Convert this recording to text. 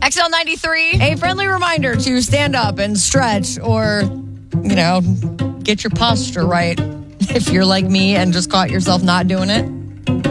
XL93, a friendly reminder to stand up and stretch or, get your posture right if you're like me and just caught yourself not doing it.